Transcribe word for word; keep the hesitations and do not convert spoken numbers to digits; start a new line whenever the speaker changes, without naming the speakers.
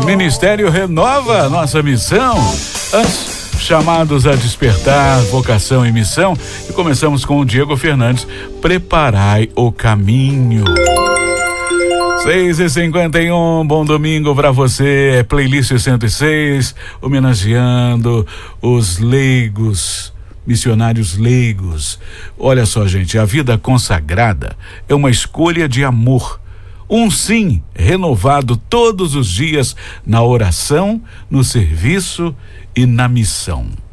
Ministério renova nossa missão. Antes, chamados a despertar vocação e missão. E começamos com o Diego Fernandes. Preparai o caminho. seis e cinquenta e um, bom domingo pra você. É Playlist cento e seis, homenageando os leigos, missionários leigos. Olha só, gente, a vida consagrada é uma escolha de amor. Um sim renovado todos os dias na oração, no serviço e na missão.